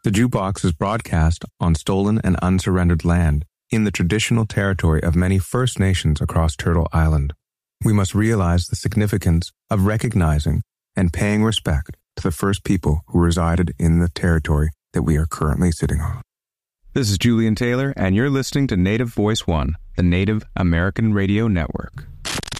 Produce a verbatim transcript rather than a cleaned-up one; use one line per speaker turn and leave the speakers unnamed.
The Jukebox is broadcast on stolen and unsurrendered land in the traditional territory of many First Nations across Turtle Island. We must realize the significance of recognizing and paying respect to the first people who resided in the territory that we are currently sitting on. This is Julian Taylor, and you're listening to Native Voice One, the Native American Radio Network.